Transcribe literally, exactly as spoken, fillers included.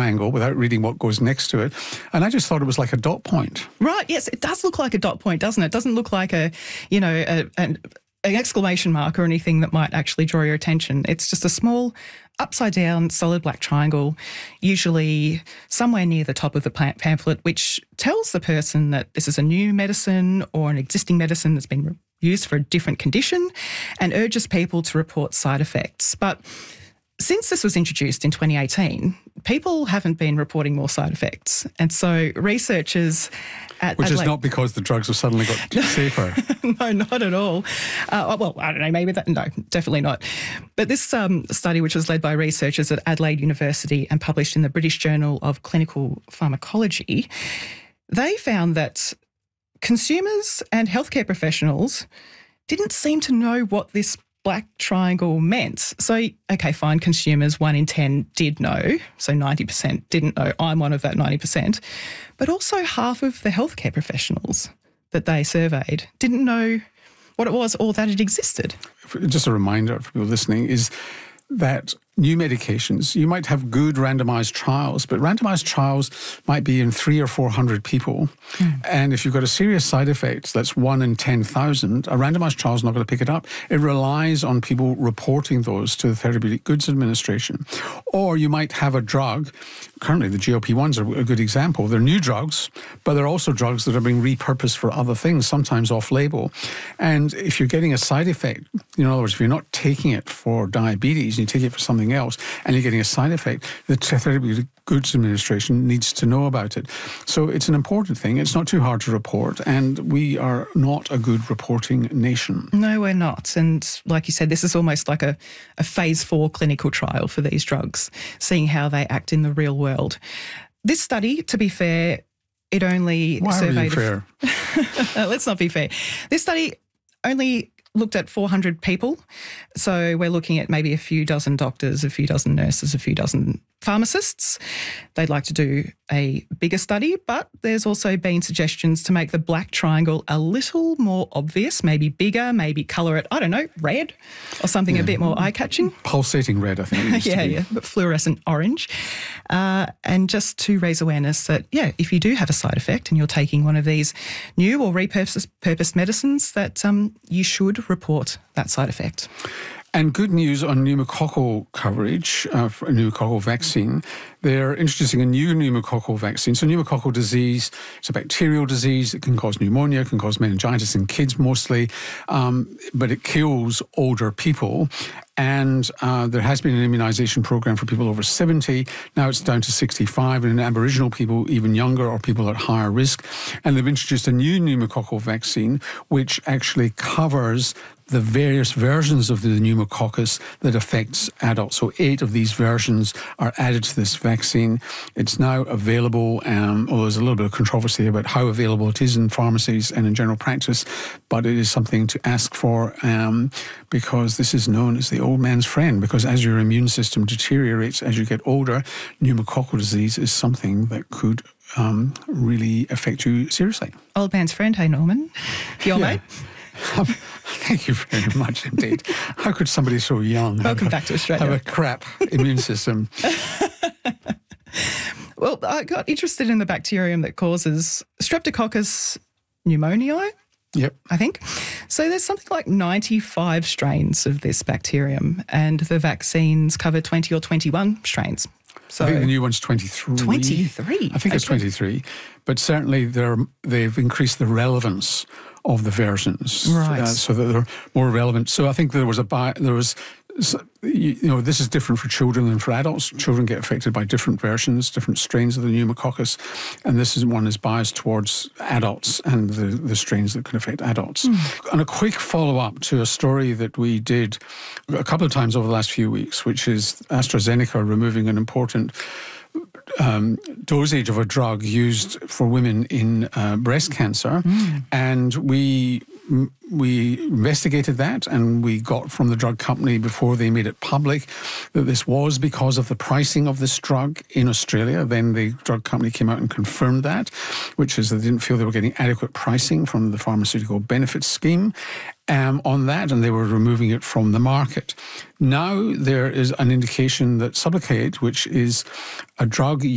triangle without reading what goes next to it, and I just thought it was like a dot point. Right, yes, it does look like a dot point, doesn't it? It doesn't look like a, you know, a, an, an exclamation mark or anything that might actually draw your attention. It's just a small upside down solid black triangle, usually somewhere near the top of the pamphlet, which tells the person that this is a new medicine or an existing medicine that's been used for a different condition, and urges people to report side effects. But since this was introduced in twenty eighteen, people haven't been reporting more side effects. And so researchers at Which Adelaide... is not because the drugs have suddenly got safer. No, not at all. Uh, well, I don't know, maybe that... No, definitely not. But this um, study, which was led by researchers at Adelaide University and published in the British Journal of Clinical Pharmacology, they found that consumers and healthcare professionals didn't seem to know what this black triangle meant. So, okay, fine, consumers, one in ten did know, so ninety percent didn't know. I'm one of that ninety percent. But also half of the healthcare professionals that they surveyed didn't know what it was or that it existed. Just a reminder for people listening is that new medications, you might have good randomised trials, but randomised trials might be in three or four hundred people. Mm. And if you've got a serious side effect, that's one in ten thousand, a randomised trial is not going to pick it up. It relies on people reporting those to the Therapeutic Goods Administration. Or you might have a drug, currently the G L P ones are a good example. They're new drugs, but they're also drugs that are being repurposed for other things, sometimes off-label. And if you're getting a side effect, in other words, if you're not taking it for diabetes and you take it for something else and you're getting a side effect, the Therapeutic Goods Administration needs to know about it. So it's an important thing. It's not too hard to report, and we are not a good reporting nation. No, we're not. And like you said, this is almost like a, a phase four clinical trial for these drugs, seeing how they act in the real world. This study, to be fair, it only Why surveyed... Why are you fair? Let's not be fair. This study only looked at four hundred people. So we're looking at maybe a few dozen doctors, a few dozen nurses, a few dozen pharmacists. They'd like to do a bigger study, but there's also been suggestions to make the black triangle a little more obvious, maybe bigger, maybe colour it, I don't know, red or something yeah. a bit more eye-catching. Pulsating red, I think it used yeah, to be. yeah, but fluorescent orange. Uh, and just to raise awareness that, yeah, if you do have a side effect and you're taking one of these new or repurposed purposed medicines, that um, you should report that side effect. And good news on pneumococcal coverage uh, for a pneumococcal vaccine. They're introducing a new pneumococcal vaccine. So pneumococcal disease, it's a bacterial disease. It can cause pneumonia, can cause meningitis in kids mostly, um, but it kills older people. And uh, there has been an immunisation program for people over seventy. Now it's down to sixty-five, and in Aboriginal people, even younger, or people at higher risk. And they've introduced a new pneumococcal vaccine, which actually covers the various versions of the pneumococcus that affects adults. So eight of these versions are added to this vaccine. It's now available, um, although there's a little bit of controversy about how available it is in pharmacies and in general practice, but it is something to ask for um, because this is known as the old man's friend, because as your immune system deteriorates as you get older, pneumococcal disease is something that could um, really affect you seriously. Old man's friend, hey Norman, your yeah. mate? Um, thank you very much indeed. How could somebody so young Welcome have, back to Australia. have a crap immune system? Well, I got interested in the bacterium that causes Streptococcus pneumoniae. Yep. I think. So there's something like ninety-five strains of this bacterium, and the vaccines cover twenty or twenty-one strains. So I think the new one's twenty-three. twenty-three? I think it's okay. twenty-three. But certainly they're, they've increased the relevance of the versions. Right. Uh, so that they're more relevant. So I think there was a, bi- there was, you know, this is different for children than for adults. Children get affected by different versions, different strains of the pneumococcus. And this is one is biased towards adults and the, the strains that can affect adults. Mm. And a quick follow-up to a story that we did a couple of times over the last few weeks, which is AstraZeneca removing an important Um, dosage of a drug used for women in uh, breast cancer. Mm. And we we investigated that, and we got from the drug company before they made it public that this was because of the pricing of this drug in Australia. Then the drug company came out and confirmed that, which is they didn't feel they were getting adequate pricing from the pharmaceutical benefits scheme um, on that, and they were removing it from the market. Now there is an indication that Sublocade, which is a drug